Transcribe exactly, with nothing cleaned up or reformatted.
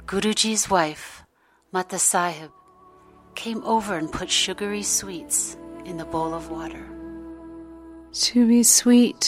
Guruji's wife, Mata Sahib, came over and put sugary sweets in the bowl of water. To be sweet